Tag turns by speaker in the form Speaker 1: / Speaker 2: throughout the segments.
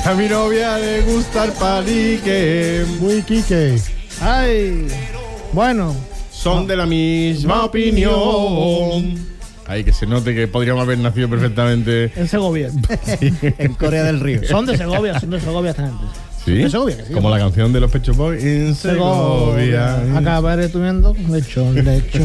Speaker 1: Que a mi novia le gusta el palique.
Speaker 2: Muy Quique.
Speaker 3: Ay, bueno.
Speaker 1: Son de la misma opinión. Ay, que se note que podríamos haber nacido perfectamente.
Speaker 3: En Segovia.
Speaker 4: En Corea del Río.
Speaker 3: Son de Segovia esta gente.
Speaker 1: ¿Sí?
Speaker 3: De Segovia, que sí.
Speaker 1: Como la canción de los Pet Shop Boys. En Segovia.
Speaker 3: Acabaré tuviendo lechón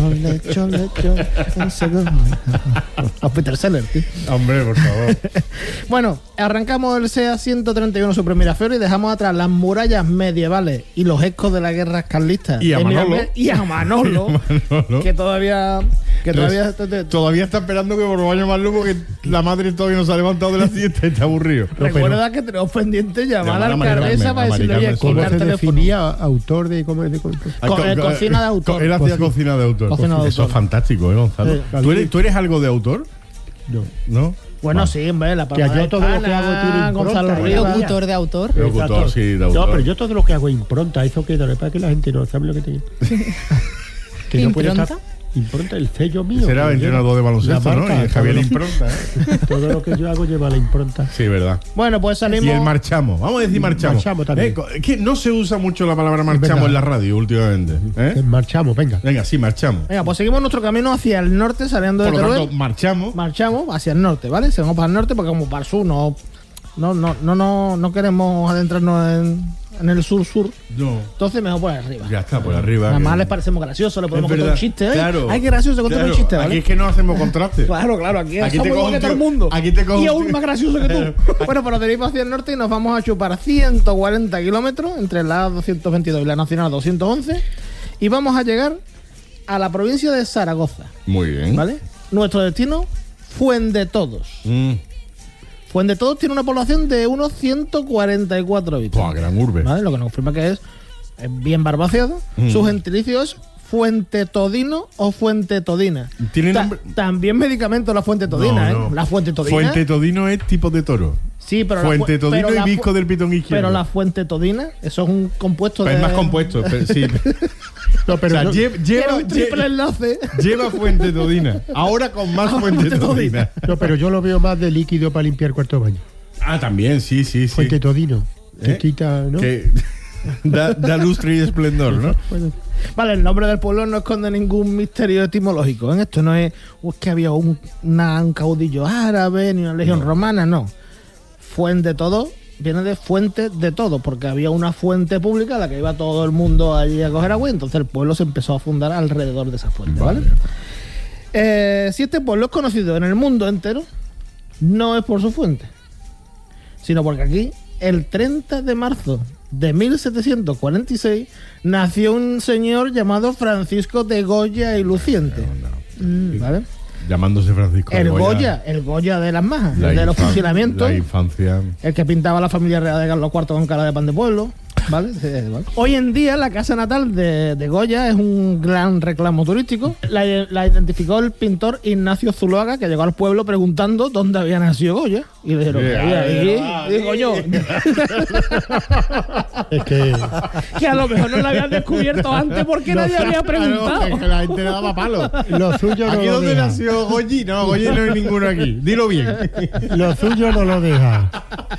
Speaker 3: en Segovia. A Peter Seller, tío.
Speaker 1: Hombre, por favor.
Speaker 3: Bueno, arrancamos el SEA 131 Super Miraflores y dejamos atrás las murallas medievales y los ecos de las guerras carlistas.
Speaker 1: Y a Manolo.
Speaker 3: Y a Manolo.
Speaker 1: Manolo.
Speaker 3: Que todavía
Speaker 1: Todavía está esperando que volvamos a llamarlo porque la madre todavía no se ha levantado de la siesta y está aburrido.
Speaker 3: Recuerda que tenemos pendiente llamar a la
Speaker 1: Llamar a
Speaker 3: alcaldesa para decirle, oye,
Speaker 1: ¿cómo
Speaker 3: quita
Speaker 2: ¿Cómo
Speaker 3: el
Speaker 2: se
Speaker 3: teléfono.
Speaker 2: definía autor de cómo es de
Speaker 3: Cocina de autor.
Speaker 1: Él hacía cocina de autor.
Speaker 3: Cocina de
Speaker 1: Eso
Speaker 3: autor.
Speaker 1: es fantástico, Gonzalo.
Speaker 3: Sí.
Speaker 1: ¿Tú eres algo de autor?
Speaker 2: No.
Speaker 1: ¿no?
Speaker 3: Bueno,
Speaker 1: Vale.
Speaker 3: sí, hombre, la
Speaker 2: Que
Speaker 3: palabra
Speaker 2: yo todo lo que hago tiene impronta.
Speaker 3: Gonzalo Rivas.
Speaker 5: Locutor de autor.
Speaker 1: Locutor, sí, de autor.
Speaker 2: No, pero yo todo lo que hago impronta, eso queda, no es para que la gente no sabe lo que tiene. Que no puede
Speaker 5: ¿Impronta?
Speaker 2: estar- impronta, el sello mío.
Speaker 1: Será
Speaker 2: que
Speaker 1: entrenador de baloncesto,
Speaker 2: la
Speaker 1: ¿no?
Speaker 2: marca,
Speaker 1: Y Javier
Speaker 2: todo lo-
Speaker 1: Impronta, ¿eh?
Speaker 2: Todo lo que yo hago lleva la impronta.
Speaker 1: Sí, verdad.
Speaker 3: Bueno, pues salimos.
Speaker 1: Y el marchamo. Vamos a decir marchamo.
Speaker 2: Marchamo también.
Speaker 1: Es que no se usa mucho la palabra marchamo
Speaker 2: verdad.
Speaker 1: en la radio últimamente. ¿eh?
Speaker 2: Marchamos, venga.
Speaker 1: Venga, sí, marchamos.
Speaker 3: Venga, pues seguimos nuestro camino hacia el norte, saliendo de
Speaker 1: Por lo
Speaker 3: Teruel.
Speaker 1: tanto, marchamos.
Speaker 3: Marchamos hacia el norte, ¿vale? Seguimos para el norte porque como para el sur no queremos adentrarnos en el sur-sur.
Speaker 1: No.
Speaker 3: Entonces mejor por arriba.
Speaker 1: Ya está, por arriba.
Speaker 3: Además
Speaker 1: que-
Speaker 3: les parecemos graciosos, le podemos
Speaker 1: Es
Speaker 3: contar un
Speaker 1: verdad.
Speaker 3: chiste. ¿eh?
Speaker 1: Claro.
Speaker 3: Ay, qué gracioso, contame
Speaker 1: Claro.
Speaker 3: un chiste, ¿vale?
Speaker 1: Aquí es que no hacemos contraste.
Speaker 3: Claro, aquí
Speaker 1: Aquí
Speaker 3: somos
Speaker 1: te
Speaker 3: igual
Speaker 1: cojo
Speaker 3: que
Speaker 1: un
Speaker 3: todo el
Speaker 1: tío-
Speaker 3: mundo.
Speaker 1: aquí te cojo
Speaker 3: Y
Speaker 1: un
Speaker 3: aún
Speaker 1: tío-
Speaker 3: más gracioso que tú. Bueno, pues nos derivamos hacia el norte y nos vamos a chupar 140 kilómetros entre la 222 y la Nacional 211 y vamos a llegar a la provincia de Zaragoza,
Speaker 1: Muy bien.
Speaker 3: ¿vale? Nuestro destino, Fuendetodos. Fuendetodos tiene una población de unos 144 habitantes.
Speaker 1: Buah, gran urbe.
Speaker 3: ¿Vale? Lo que nos confirma que es bien barbaciado. Su gentilicio es Fuente Todino o Fuente Todina.
Speaker 1: ¿Tiene nombre?
Speaker 3: También medicamento la Fuente Todina,
Speaker 1: No, no.
Speaker 3: ¿eh? La Fuente Todina.
Speaker 1: Fuente Todino es tipo de toro.
Speaker 3: Sí, pero
Speaker 1: Fuente
Speaker 3: la fu-
Speaker 1: Todino
Speaker 3: pero
Speaker 1: y
Speaker 3: la
Speaker 1: Visco
Speaker 3: fu-
Speaker 1: del pitón izquierdo.
Speaker 3: Pero la Fuente Todina, eso es un compuesto de...
Speaker 1: Es más compuesto, pero sí.
Speaker 2: No, pero
Speaker 1: o sea,
Speaker 2: yo-
Speaker 3: Tiene un triple enlace.
Speaker 1: lleva Fuente Todina. Ahora con más Fuente Todina.
Speaker 2: no, pero yo lo veo más de líquido para limpiar cuarto de baño.
Speaker 1: Ah, también, sí.
Speaker 2: Fuente Todino. Que
Speaker 1: ¿Eh?
Speaker 2: quita, ¿no?
Speaker 1: Que da lustre y esplendor, ¿no?
Speaker 2: Bueno,
Speaker 3: Vale, el nombre del pueblo no esconde ningún misterio etimológico. ¿eh? Esto no es que había un caudillo árabe ni una legión romana, no. Fuente todo viene de fuente de todo, porque había una fuente pública a la que iba todo el mundo allí a coger agua, y entonces el pueblo se empezó a fundar alrededor de esa fuente, ¿vale? Si este pueblo es conocido en el mundo entero, no es por su fuente, sino porque aquí, el 30 de marzo de 1746, nació un señor llamado Francisco de Goya y Luciente. ¿Vale?
Speaker 1: Llamándose Francisco de
Speaker 3: El Goya de las majas, el de los fusilamientos,
Speaker 1: La infancia.
Speaker 3: el que pintaba la familia real de Carlos IV con cara de pan de pueblo. ¿Vale? Sí, vale. Hoy en día la casa natal de Goya es un gran reclamo turístico. La identificó el pintor Ignacio Zuloaga, que llegó al pueblo preguntando dónde había nacido Goya. Y le dijeron, y digo yo,
Speaker 2: es que
Speaker 3: que a lo mejor no lo habían descubierto antes porque nadie había preguntado.
Speaker 1: Claro, que la gente le daba palo.
Speaker 2: lo suyo no
Speaker 1: ¿Aquí
Speaker 2: lo
Speaker 1: dónde
Speaker 2: deja.
Speaker 1: nació Goyi? No, Goyi no hay ninguno aquí. Dilo bien.
Speaker 2: Lo suyo no lo deja.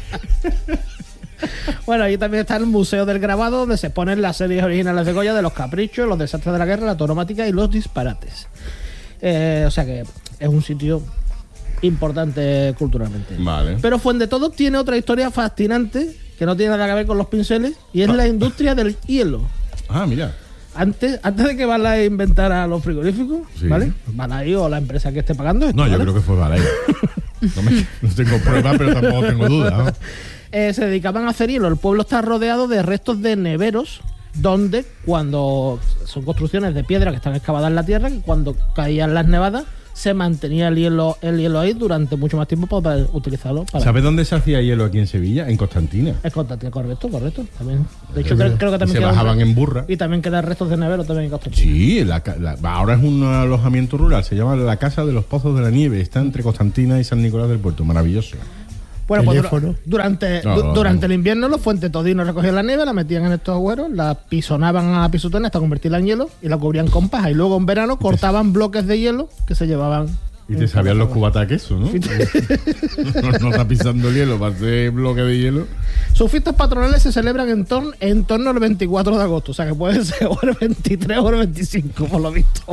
Speaker 3: Bueno, ahí también está el Museo del Grabado, donde se exponen las series originales de Goya de los caprichos, los desastres de la guerra, la tauromáquia y los disparates. O sea que es un sitio importante culturalmente.
Speaker 1: Vale.
Speaker 3: Pero Fuendetodos tiene otra historia fascinante que no tiene nada que ver con los pinceles, y es la industria del hielo.
Speaker 1: Ah, mira.
Speaker 3: Antes de que Balay inventara los frigoríficos,
Speaker 1: Sí.
Speaker 3: ¿vale? Balay o la empresa que esté pagando esto,
Speaker 1: No, yo
Speaker 3: ¿vale?
Speaker 1: creo que fue Balay. No tengo pruebas, pero tampoco tengo dudas, ¿no?
Speaker 3: Se dedicaban a hacer hielo. El pueblo está rodeado de restos de neveros, donde cuando son construcciones de piedra que están excavadas en la tierra, que cuando caían las nevadas se mantenía el hielo ahí durante mucho más tiempo para poder utilizarlo.
Speaker 1: ¿Sabes dónde se hacía hielo aquí en Sevilla? En Constantina.
Speaker 3: Es Constantina, correcto. También. De hecho, creo que
Speaker 1: Y
Speaker 3: también
Speaker 1: se
Speaker 3: queda
Speaker 1: bajaban en burra.
Speaker 3: Y también quedan restos de neveros también en Constantina.
Speaker 1: Sí, ahora es un alojamiento rural. Se llama la Casa de los Pozos de la Nieve. Está entre Constantina y San Nicolás del Puerto. Maravilloso.
Speaker 3: Bueno, pues
Speaker 2: Teléfono.
Speaker 3: durante
Speaker 1: No.
Speaker 3: el invierno los fuentetodinos recogían la nieve, la metían en estos agüeros, la pisonaban a pisotones hasta convertirla en hielo y la cubrían con paja. Y luego en verano cortaban bloques de hielo que se llevaban
Speaker 1: Y te sabían los cubatas a queso, ¿no? No está pisando el hielo para hacer bloque de hielo.
Speaker 3: Sus fiestas patronales se celebran en torno al 24 de agosto, o sea que puede ser o el 23 o el 25, por lo visto.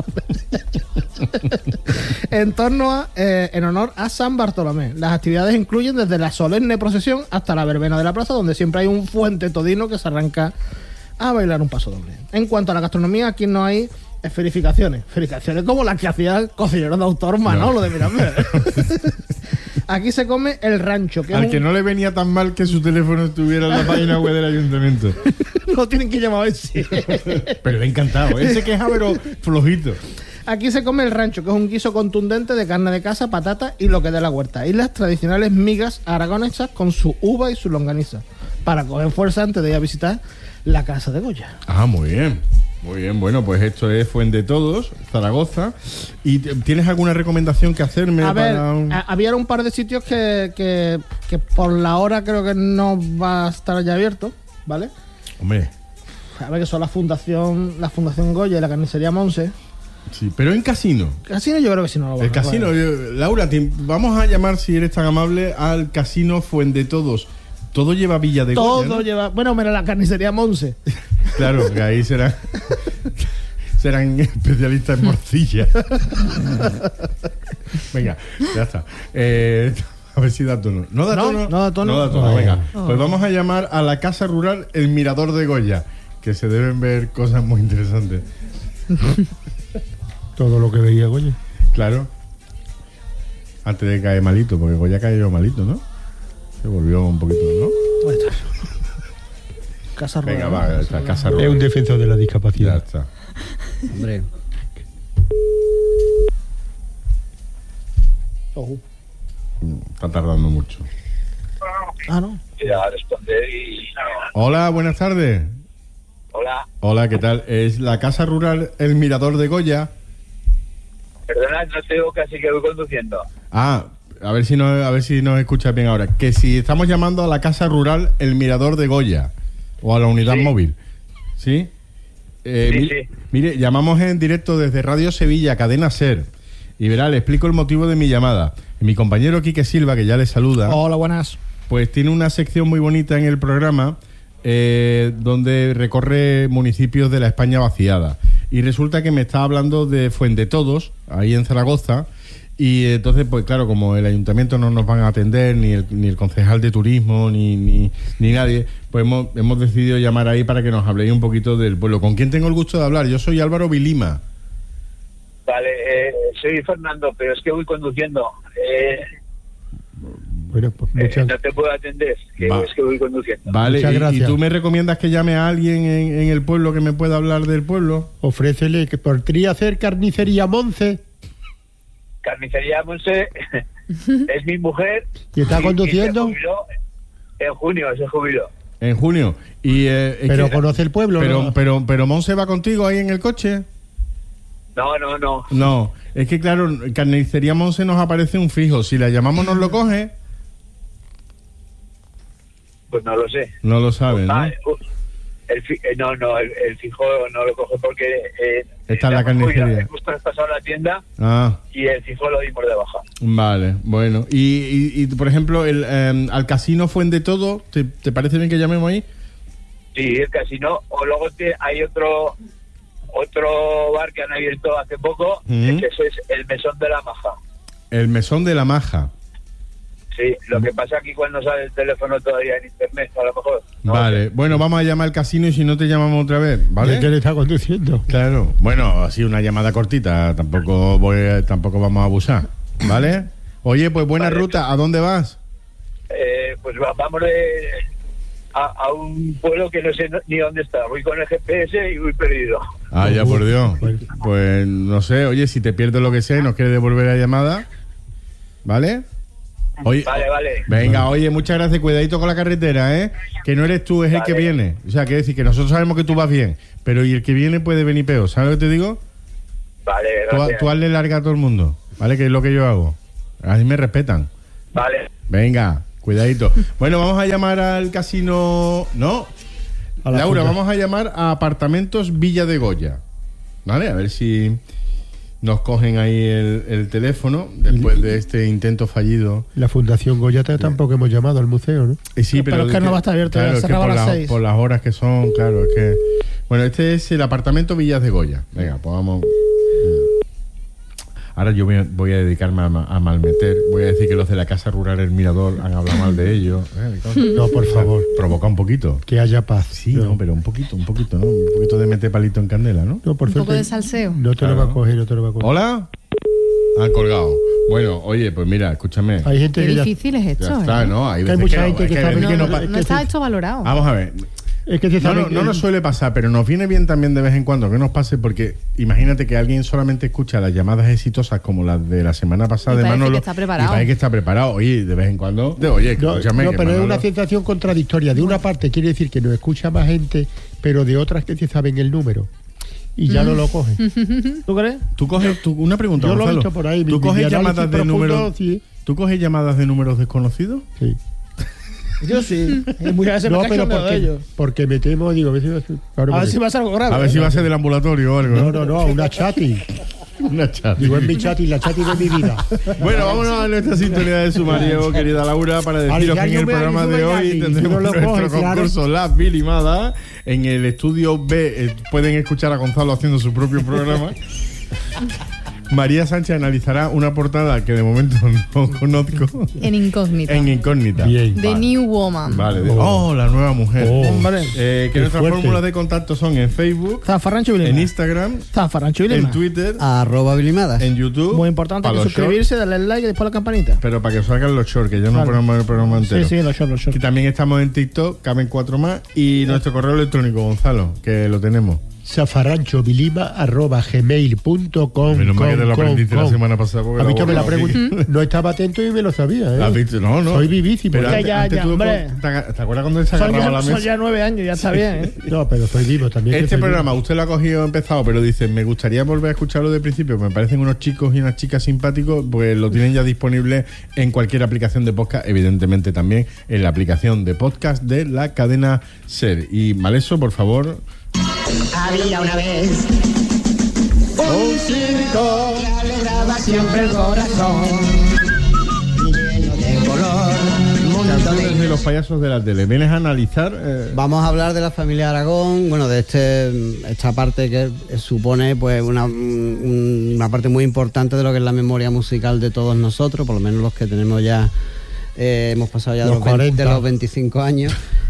Speaker 3: En honor a San Bartolomé. Las actividades incluyen desde la solemne procesión hasta la verbena de la plaza, donde siempre hay un fuente todino que se arranca a bailar un paso doble. En cuanto a la gastronomía, aquí no hay esferificaciones como las que hacía el cocinero de autor Manolo de Mirambel. Aquí se come el rancho, que
Speaker 1: al que no le venía tan mal que su teléfono estuviera en la página web del ayuntamiento.
Speaker 3: No tienen que llamar a ese.
Speaker 1: Pero le ha encantado, él se queja pero flojito.
Speaker 3: Aquí se come el rancho, que es un guiso contundente de carne de casa, patata y lo que dé la huerta, y las tradicionales migas aragonesas con su uva y su longaniza, para coger fuerza antes de ir a visitar la casa de Goya.
Speaker 1: Ah, muy bien. Muy bien, bueno, pues esto es Fuendetodos, Zaragoza. ¿Y tienes alguna recomendación que hacerme?
Speaker 3: A ver, había un par de sitios que por la hora creo que no va a estar ya abierto, ¿vale?
Speaker 1: Hombre.
Speaker 3: A ver, que son la Fundación Goya y la Carnicería Monse.
Speaker 1: Sí, pero en casino.
Speaker 3: Casino yo creo que sí no lo va a
Speaker 1: El casino, Laura, vamos a llamar, si eres tan amable, al casino Fuendetodos. Todo lleva Villa de Goya,
Speaker 3: Todo
Speaker 1: ¿no?
Speaker 3: lleva... Bueno, mira, la Carnicería Monse.
Speaker 1: Claro, que ahí serán especialistas en morcilla. Venga, ya está. A ver si da tono. ¿No da tono?
Speaker 3: No da tono.
Speaker 1: No da tono, venga.
Speaker 3: Oh.
Speaker 1: Pues vamos a llamar a la Casa Rural El Mirador de Goya, que se deben ver cosas muy interesantes.
Speaker 2: Todo lo que veía Goya.
Speaker 1: Claro. Antes de caer malito, porque Goya cayó malito, ¿no? Se volvió un poquito, ¿no?
Speaker 3: Ahí está. Casa Rural.
Speaker 1: Venga, va, esta Casa Rural.
Speaker 2: Es un defensor de la
Speaker 1: Ya
Speaker 2: discapacidad.
Speaker 1: está.
Speaker 4: Hombre,
Speaker 3: Ojo.
Speaker 1: Está tardando mucho.
Speaker 3: Ah, no.
Speaker 5: Ya responder y...
Speaker 1: Hola, buenas tardes.
Speaker 5: Hola,
Speaker 1: Hola, ¿qué tal? Es la Casa Rural El Mirador de Goya.
Speaker 5: perdona, no te oigo casi que voy conduciendo.
Speaker 1: Ah, a ver si nos escuchas bien ahora. Que si estamos llamando a la Casa Rural El Mirador de Goya o a la unidad
Speaker 5: Sí.
Speaker 1: móvil. ¿Sí?
Speaker 5: Sí.
Speaker 1: Mire, llamamos en directo desde Radio Sevilla, Cadena Ser. Y verá, le explico el motivo de mi llamada. Mi compañero Quique Silva, que ya le saluda,
Speaker 3: Hola, buenas.
Speaker 1: pues tiene una sección muy bonita en el programa donde recorre municipios de la España vaciada. Y resulta que me está hablando de Fuendetodos, ahí en Zaragoza. Y entonces, pues claro, como el ayuntamiento no nos van a atender, ni el concejal de turismo, ni nadie, pues hemos decidido llamar ahí para que nos habléis un poquito del pueblo. ¿Con quién tengo el gusto de hablar? Yo soy Álvaro Vilima.
Speaker 5: Vale, soy Fernando, pero es que voy conduciendo.
Speaker 2: Bueno, pues muchas
Speaker 5: No te puedo atender, que
Speaker 1: Va.
Speaker 5: es que voy conduciendo.
Speaker 1: Vale,
Speaker 2: Muchas
Speaker 1: ¿y
Speaker 2: gracias.
Speaker 1: tú me recomiendas que llame a alguien en el pueblo que me pueda hablar del pueblo?
Speaker 2: Ofrécele que podría hacer carnicería Monce.
Speaker 5: Carnicería Monse es mi mujer.
Speaker 2: ¿Y está conduciendo?
Speaker 5: se jubiló en junio, se jubiló.
Speaker 1: En junio. Y,
Speaker 2: Pero conoce el pueblo, ¿no?
Speaker 1: pero Monse va contigo ahí en el coche.
Speaker 5: No.
Speaker 1: No, es que claro, Carnicería Monse nos aparece un fijo. Si la llamamos, ¿nos lo coge?
Speaker 5: Pues no lo sé.
Speaker 1: No lo sabe, ¿no?
Speaker 5: El fijo no lo coge porque
Speaker 1: Está en la
Speaker 5: estamos
Speaker 1: carnicería.
Speaker 5: jubilados. Hemos traspasado la tienda
Speaker 1: Ah,
Speaker 5: y el fijo lo dimos de baja.
Speaker 1: vale, bueno. Y por ejemplo, al casino Fuendetodos, ¿te parece bien que llamemos ahí?
Speaker 5: Sí, el casino. O luego hay otro bar que han abierto hace poco,
Speaker 1: Ujú.
Speaker 5: que ese es el Mesón de la Maja.
Speaker 1: El Mesón de la Maja.
Speaker 5: Sí, lo que pasa aquí cuando sale el teléfono todavía en internet, a lo mejor. ¿no?
Speaker 1: Vale, bueno, vamos a llamar al casino y si no te llamamos otra vez, ¿vale?
Speaker 2: ¿De qué le está conduciendo?
Speaker 1: Claro, bueno, así una llamada cortita, tampoco vamos a abusar, ¿vale? Oye, pues buena
Speaker 5: Vale.
Speaker 1: ruta, ¿a dónde vas?
Speaker 5: Pues vamos a un pueblo que no sé ni dónde está. Voy con el GPS y voy perdido.
Speaker 1: Ah, ya por Dios. Pues no sé, oye, si te pierdes lo que sea y nos quieres devolver la llamada, ¿vale? Oye,
Speaker 5: Vale.
Speaker 1: venga, oye, muchas gracias, cuidadito con la carretera, ¿eh? Que no eres tú, es el
Speaker 5: Vale.
Speaker 1: que viene. O sea, quiere decir que nosotros sabemos que tú vas bien, pero y el que viene puede venir peor, ¿sabes lo que te digo?
Speaker 5: Vale,
Speaker 1: Tú,
Speaker 5: gracias.
Speaker 1: tú hazle larga a todo el mundo, ¿vale? Que es lo que yo hago. A mí me respetan.
Speaker 5: Vale.
Speaker 1: Venga, cuidadito. Bueno, vamos a llamar al casino... No,
Speaker 2: A la
Speaker 1: Laura,
Speaker 2: Junta.
Speaker 1: vamos a llamar a Apartamentos Villa de Goya. ¿Vale? A ver si nos cogen ahí el teléfono después de este intento fallido.
Speaker 2: La Fundación Goyata tampoco hemos llamado al museo, ¿no?
Speaker 1: Sí,
Speaker 3: pero es que no va a estar abierto,
Speaker 1: claro,
Speaker 3: ya
Speaker 1: es que
Speaker 3: cerraba a las 6.
Speaker 1: por las horas que son, claro, es que... Bueno, este es el apartamento Villas de Goya. Venga, pues vamos... Ahora yo voy a dedicarme a malmeter. Voy a decir que los de la Casa Rural El Mirador han hablado mal de ellos.
Speaker 2: No, por favor.
Speaker 1: Provoca un poquito.
Speaker 2: Que haya paz.
Speaker 1: Sí, no, pero un poquito, ¿no? Un poquito de meter palito en candela, ¿no?
Speaker 2: No, por
Speaker 6: Un
Speaker 2: suerte,
Speaker 6: poco de salseo.
Speaker 2: No te lo va a coger, no te lo va a coger.
Speaker 1: ¿Hola? Han colgado. Bueno, oye, pues mira, escúchame.
Speaker 2: Hay gente
Speaker 6: Qué
Speaker 2: que
Speaker 6: difícil es esto,
Speaker 1: Ya está,
Speaker 6: ¿eh?
Speaker 1: ¿no? Hay
Speaker 2: Hay
Speaker 1: veces
Speaker 2: mucha
Speaker 1: que
Speaker 2: gente
Speaker 1: es
Speaker 2: que
Speaker 1: hay
Speaker 2: sabe
Speaker 1: veces
Speaker 2: que
Speaker 1: no
Speaker 2: no-
Speaker 1: pa-
Speaker 6: No está esto valorado.
Speaker 1: Vamos a ver.
Speaker 2: Es que se sabe
Speaker 1: No nos suele pasar, pero nos viene bien también de vez en cuando que nos pase, porque imagínate que alguien solamente escucha las llamadas exitosas como las de la semana pasada
Speaker 6: Y
Speaker 1: de
Speaker 6: parece
Speaker 1: Manolo.
Speaker 6: que está preparado.
Speaker 1: Y parece que está preparado. Oye, de vez en cuando. Oye,
Speaker 2: No,
Speaker 1: escúchame.
Speaker 2: no,
Speaker 1: que
Speaker 2: pero es
Speaker 1: Manolo-
Speaker 2: una sensación contradictoria. De una parte quiere decir que nos escucha más gente, pero de otras que se saben el número. Y ya no lo cogen.
Speaker 3: ¿Tú crees?
Speaker 1: Tú coges una pregunta,
Speaker 2: Yo lo he
Speaker 1: Gonzalo.
Speaker 2: visto por ahí.
Speaker 1: ¿Tú
Speaker 2: Mi
Speaker 1: coges
Speaker 2: análisis
Speaker 1: llamadas de
Speaker 2: profundo,
Speaker 1: números?
Speaker 2: sí.
Speaker 1: ¿Tú coges llamadas de números desconocidos?
Speaker 2: Sí.
Speaker 3: Yo sí. Y muchas veces
Speaker 2: No,
Speaker 3: me
Speaker 2: pero
Speaker 3: cachondeo de ellos.
Speaker 2: porque me temo, digo, a ver si va a ser, claro,
Speaker 3: A ver
Speaker 2: porque-
Speaker 3: si va a ser algo grave.
Speaker 1: A ver si va a ser del ambulatorio o algo.
Speaker 2: No, una chati.
Speaker 1: Una chat.
Speaker 2: Digo, es mi chati, la chati de mi vida.
Speaker 1: Bueno, vámonos a nuestra sintonía de sumario, querida Laura, para deciros que en el programa de hoy tendremos nuestro concurso Las Bilimadas. En el estudio B pueden escuchar a Gonzalo haciendo su propio programa. María Sánchez analizará una portada que de momento no conozco.
Speaker 6: En incógnita.
Speaker 1: En incógnita.
Speaker 2: Bien.
Speaker 6: The New Woman.
Speaker 1: Vale.
Speaker 2: Oh.
Speaker 1: La nueva mujer.
Speaker 2: Oh.
Speaker 3: Hombre.
Speaker 1: Que
Speaker 2: Qué
Speaker 1: nuestras
Speaker 2: fuerte.
Speaker 1: fórmulas de contacto son en Facebook,
Speaker 3: Zafarrancho y
Speaker 1: en
Speaker 3: Vilema.
Speaker 1: Instagram,
Speaker 3: Zafarrancho y
Speaker 1: en
Speaker 3: Vilema.
Speaker 1: Twitter,
Speaker 4: @bilimadas.
Speaker 1: en YouTube.
Speaker 3: Muy importante
Speaker 1: para
Speaker 3: que
Speaker 1: los
Speaker 3: suscribirse, darle al like y después la campanita.
Speaker 1: Pero para que os salgan los shorts, que ya no
Speaker 3: Claro.
Speaker 1: ponemos el programa entero.
Speaker 3: Sí, los shorts, los
Speaker 1: Que
Speaker 3: shorts.
Speaker 1: también estamos en TikTok, caben 4 más. Y nuestro correo electrónico, Gonzalo, que lo tenemos.
Speaker 2: safarranchovilima@gmail.com.
Speaker 1: Menos mal que te lo aprendiste la semana pasada. porque
Speaker 2: A mí
Speaker 1: era
Speaker 2: que me la
Speaker 1: borrado.
Speaker 2: pregunté. No estaba atento y me lo sabía, ¿eh?
Speaker 1: ¿Has visto? No.
Speaker 2: Soy vivísimo.
Speaker 1: Pero
Speaker 2: ¿eh?
Speaker 1: antes,
Speaker 3: Ya,
Speaker 1: antes tú,
Speaker 3: hombre.
Speaker 1: ¿te acuerdas cuando él se
Speaker 3: Son
Speaker 1: agarraba a la
Speaker 3: ya, son
Speaker 1: mesa?
Speaker 3: ya 9 años, ya está bien, ¿eh?
Speaker 2: No, pero soy vivo también. que
Speaker 1: Este
Speaker 2: soy
Speaker 1: programa
Speaker 2: vivo.
Speaker 1: usted lo ha cogido empezado, pero dice, me gustaría volver a escucharlo de principio. Me parecen unos chicos y unas chicas simpáticos, pues lo tienen ya disponible en cualquier aplicación de podcast, evidentemente también en la aplicación de podcast de la cadena SER. Y Maleso, por favor.
Speaker 7: Había una vez un circo que alegraba siempre el corazón, lleno de color, mundo
Speaker 1: Canciones de
Speaker 7: de...
Speaker 1: los payasos de la tele. ¿Vienes a analizar?
Speaker 4: Vamos a hablar de la familia Aragón, bueno, de esta parte que supone pues una parte muy importante de lo que es la memoria musical de todos nosotros, por lo menos los que tenemos ya, hemos pasado ya de
Speaker 2: Los
Speaker 4: los, 20 de
Speaker 2: 40.
Speaker 4: los 25 años.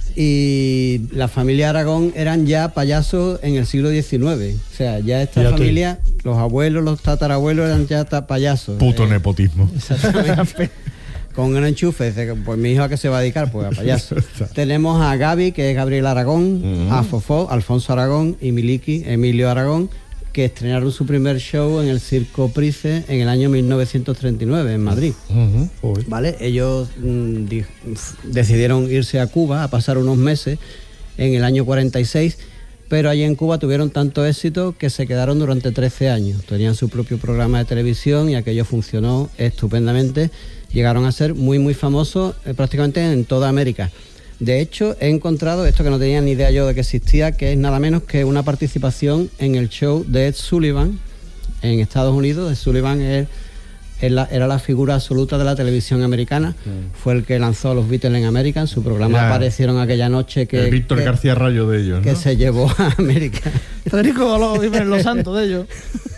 Speaker 4: Y la familia Aragón eran ya payasos en el siglo XIX. O sea, ya esta
Speaker 2: Fíjate.
Speaker 4: familia, los abuelos, los tatarabuelos eran ya payasos.
Speaker 1: Puto nepotismo.
Speaker 4: Exactamente. Con un enchufe, dice, pues mi hijo a qué se va a dedicar, pues a payaso. Tenemos a Gaby, que es Gabriel Aragón, a Fofó, Alfonso Aragón y Miliki, Emilio Aragón, que estrenaron su primer show en el Circo Price en el año 1939 en Madrid.
Speaker 2: Joder.
Speaker 4: ¿Vale? Ellos decidieron irse a Cuba a pasar unos meses en el año 46, pero allí en Cuba tuvieron tanto éxito que se quedaron durante 13 años. Tenían su propio programa de televisión y aquello funcionó estupendamente. Llegaron a ser muy, muy famosos prácticamente en toda América. De hecho, he encontrado esto que no tenía ni idea yo de que existía, que es nada menos que una participación en el show de Ed Sullivan en Estados Unidos. Ed Sullivan era la figura absoluta de la televisión americana. Fue el que lanzó a los Beatles en América. En su programa
Speaker 1: Era
Speaker 4: aparecieron aquella noche que,
Speaker 1: el Víctor García Rayo de ellos,
Speaker 4: que
Speaker 1: ¿no?
Speaker 4: se llevó a América.
Speaker 3: Federico los santos de ellos.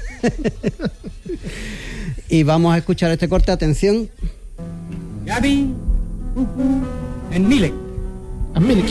Speaker 4: Y vamos a escuchar este corte. Atención.
Speaker 7: Gaby, en Milek.
Speaker 3: A Milky.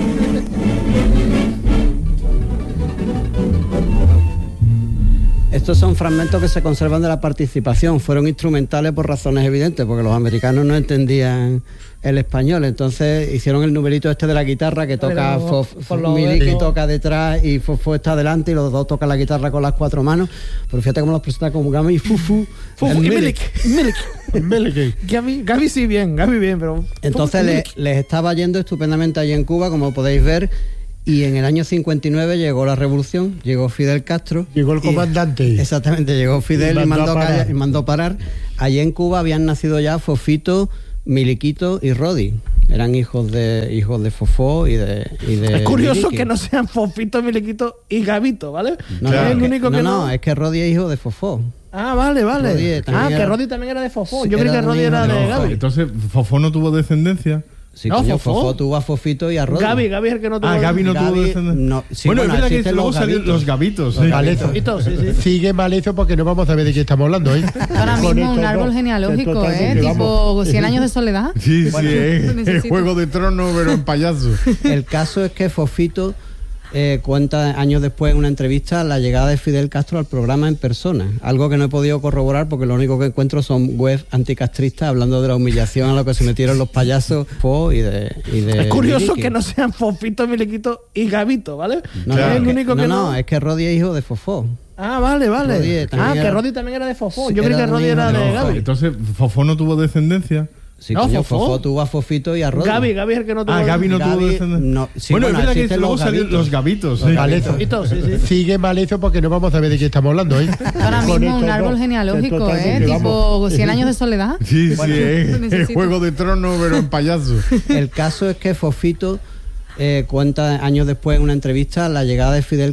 Speaker 4: Estos son fragmentos que se conservan de la participación. Fueron instrumentales por razones evidentes, porque los americanos no entendían el español. Entonces hicieron el numerito este de la guitarra, que toca
Speaker 3: por los
Speaker 4: Miliki
Speaker 3: dedos.
Speaker 4: toca detrás y Fofo está adelante, y los dos tocan la guitarra con las 4 manos. Pero fíjate cómo los presenta como Gaby y Fufu.
Speaker 3: Fufu y Milky.
Speaker 2: Milky.
Speaker 3: Gaby sí bien, Gaby bien, pero...
Speaker 4: Entonces les estaba yendo estupendamente allí en Cuba, como podéis ver. Y en el año 59 llegó la revolución, llegó Fidel Castro.
Speaker 2: Llegó el
Speaker 4: y-
Speaker 2: comandante.
Speaker 4: Exactamente, llegó Fidel
Speaker 2: Y
Speaker 4: y
Speaker 2: mandó
Speaker 4: mandó,
Speaker 2: a parar.
Speaker 4: y mandó parar. Allí en Cuba habían nacido ya Fofito, Miliquito y Rodi. Eran hijos de Fofó y de
Speaker 3: Es curioso
Speaker 4: Miliki.
Speaker 3: que no sean Fofito, Miliquito y Gabito, ¿vale?
Speaker 4: No,
Speaker 3: Es
Speaker 4: no,
Speaker 3: el único que
Speaker 4: no, es que Rodi es hijo de Fofó.
Speaker 3: Ah, vale.
Speaker 4: Roddy también
Speaker 3: Que
Speaker 4: era-
Speaker 3: Roddy también era de Fofó.
Speaker 4: Sí,
Speaker 3: Yo creí
Speaker 4: era
Speaker 3: que Roddy
Speaker 4: del
Speaker 3: era
Speaker 4: hijo
Speaker 3: de
Speaker 4: de
Speaker 3: Gaby.
Speaker 1: Entonces, ¿Fofó no tuvo descendencia?
Speaker 4: Sí,
Speaker 3: No,
Speaker 4: coño,
Speaker 3: Fofó.
Speaker 4: Fofó tuvo a Fofito y a Roddy.
Speaker 3: Gaby es el que no tuvo.
Speaker 1: Gaby no tuvo
Speaker 4: Gaby,
Speaker 1: descendencia.
Speaker 4: no, sí,
Speaker 1: bueno,
Speaker 4: bueno,
Speaker 1: es verdad que
Speaker 4: existen
Speaker 1: luego
Speaker 4: los
Speaker 1: salieron
Speaker 4: gavitos.
Speaker 1: los gavitos.
Speaker 2: Los
Speaker 1: sí.
Speaker 2: galezos.
Speaker 3: Sí.
Speaker 2: Sigue Malezo porque no vamos a ver de qué estamos hablando, ¿eh?
Speaker 6: Ahora
Speaker 2: Con
Speaker 6: mismo un
Speaker 2: estos
Speaker 6: árbol
Speaker 2: dos,
Speaker 6: genealógico,
Speaker 2: totalmente,
Speaker 6: tipo
Speaker 2: vamos.
Speaker 6: 100 años de soledad.
Speaker 1: Sí, sí, el
Speaker 6: necesito.
Speaker 1: Juego de Tronos, pero en payaso.
Speaker 4: El caso es que Fofito cuenta años después en una entrevista la llegada de Fidel Castro al programa en persona, algo que no he podido corroborar porque lo único que encuentro son webs anticastristas hablando de la humillación a lo que se metieron los payasos y de
Speaker 3: Es curioso
Speaker 4: Miliqui.
Speaker 3: que no sean Fofito, Miliquito y Gabito, ¿vale?
Speaker 4: No,
Speaker 1: Claro.
Speaker 3: Es el único que no.
Speaker 4: es que Roddy es hijo de Fofó.
Speaker 3: Ah, vale.
Speaker 4: Roddy también
Speaker 3: Que
Speaker 4: era-
Speaker 3: Roddy también era de Fofó.
Speaker 4: Sí,
Speaker 3: Yo creí
Speaker 4: era
Speaker 3: que Roddy
Speaker 4: del
Speaker 3: era
Speaker 4: hijo
Speaker 3: de
Speaker 4: de
Speaker 3: Gaby.
Speaker 1: Entonces, ¿Fofó no tuvo descendencia?
Speaker 4: Sí,
Speaker 3: No,
Speaker 4: coño,
Speaker 3: Fofó.
Speaker 4: Fofó tuvo a Fofito y a Roddy.
Speaker 3: Gaby es el que no tuvo.
Speaker 1: Gaby no tuvo
Speaker 4: Gaby,
Speaker 1: descendencia.
Speaker 4: no, sí,
Speaker 1: bueno,
Speaker 4: bueno,
Speaker 1: es verdad que
Speaker 4: existen
Speaker 1: luego
Speaker 4: los
Speaker 1: salieron
Speaker 4: gavitos.
Speaker 1: los gavitos.
Speaker 2: Los
Speaker 1: sí.
Speaker 2: galezos.
Speaker 3: Sí.
Speaker 2: Sigue Malezo porque no vamos a ver de qué estamos hablando, ¿eh?
Speaker 6: Ahora
Speaker 2: Con
Speaker 6: mismo un
Speaker 2: estos
Speaker 6: árbol
Speaker 2: dos,
Speaker 6: genealógico,
Speaker 2: totalmente,
Speaker 6: tipo
Speaker 2: vamos.
Speaker 6: 100 años de soledad.
Speaker 1: Sí, sí, el
Speaker 6: necesito.
Speaker 1: Juego de Tronos, pero en payaso.
Speaker 4: El caso es que Fofito cuenta años después en una entrevista la llegada de Fidel